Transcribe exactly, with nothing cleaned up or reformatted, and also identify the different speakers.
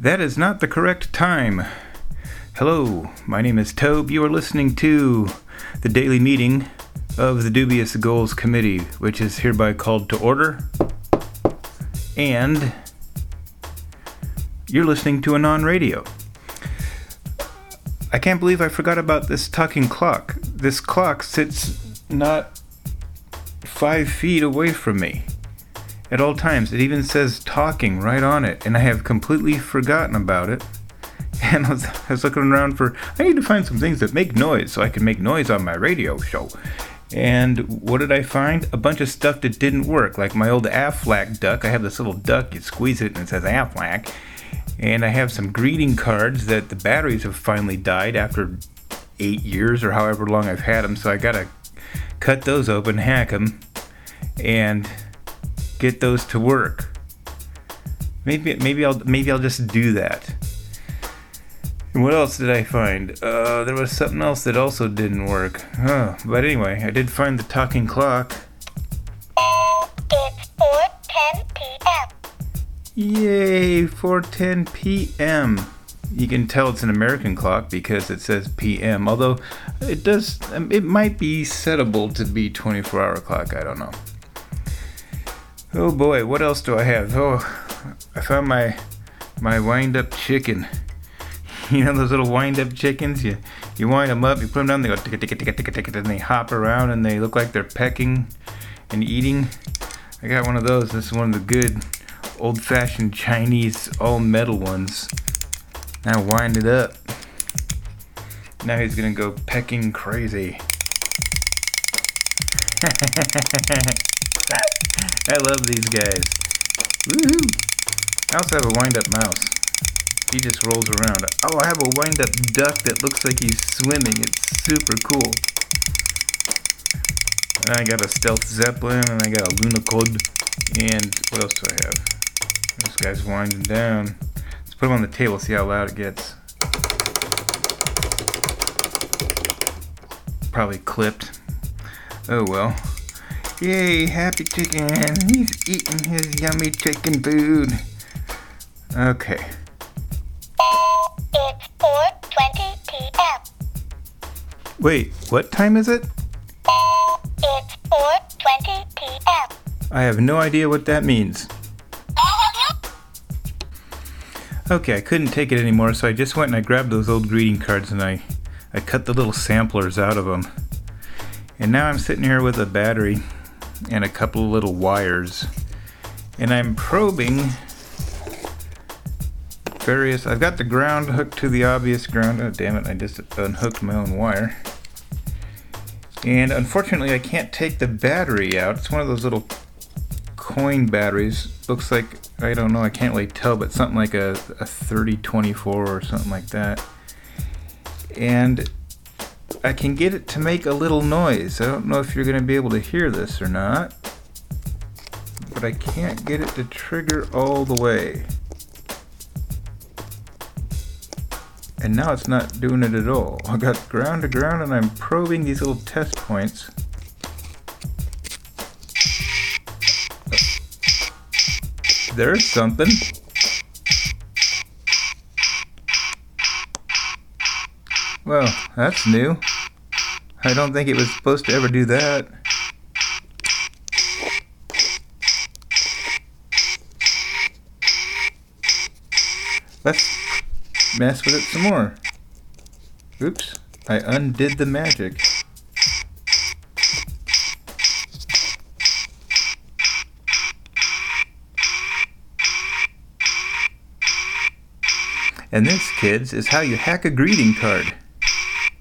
Speaker 1: That is not the correct time. Hello, my name is Tobe. You are listening to the daily meeting of the Dubious Goals Committee, which is hereby called to order. And you're listening to a non-radio. I can't believe I forgot about this talking clock. This clock sits not five feet away from me at all times. It even says talking right on it, and I have completely forgotten about it. And I was, I was looking around for, I need to find some things that make noise so I can make noise on my radio show. And what did I find? A bunch of stuff that didn't work, like my old Aflac duck. I have this little duck, you squeeze it and it says Aflac. And I have some greeting cards that the batteries have finally died after eight years or however long I've had them. So I gotta cut those open, hack them, and get those to work. Maybe maybe I'll maybe I'll just do that. And what else did I find? Uh, there was something else that also didn't work. Huh. But anyway, I did find the talking clock.
Speaker 2: It's four ten p.m.
Speaker 1: Yay, four ten p.m. You can tell it's an American clock because it says P M. Although it does, it might be settable to be twenty-four hour clock. I don't know. Oh boy, what else do I have? Oh, I found my my wind-up chicken. You know those little wind-up chickens? You you wind them up, you put them down, they go ticka ticka ticka ticka ticka, and they hop around and they look like they're pecking and eating. I got one of those. This is one of the good old-fashioned Chinese all-metal ones. Now wind it up. Now he's gonna go pecking crazy. I love these guys. Woohoo! I also have a wind-up mouse. He just rolls around. Oh, I have a wind-up duck that looks like he's swimming. It's super cool. And I got a stealth zeppelin, and I got a Lunokhod. And what else do I have? This guy's winding down. Let's put him on the table, see how loud it gets. Probably clipped. Oh well. Yay, happy chicken. He's eating his yummy chicken food. Okay.
Speaker 2: It's four twenty p.m.
Speaker 1: Wait, what time is it?
Speaker 2: It's four twenty p.m.
Speaker 1: I have no idea what that means. Okay, I couldn't take it anymore, so I just went and I grabbed those old greeting cards and I, I cut the little samplers out of them. And now I'm sitting here with a battery and a couple of little wires. And I'm probing various, I've got the ground hooked to the obvious ground. Oh damn it, I just unhooked my own wire. And unfortunately I can't take the battery out. It's one of those little coin batteries. Looks like, I don't know, I can't really tell, but something like a, a thirty twenty-four or something like that. And I can get it to make a little noise. I don't know if you're going to be able to hear this or not, but I can't get it to trigger all the way. And now it's not doing it at all. I got ground to ground and I'm probing these little test points. There's something. Well, that's new. I don't think it was supposed to ever do that. Let's mess with it some more. Oops, I undid the magic. And this, kids, is how you hack a greeting card.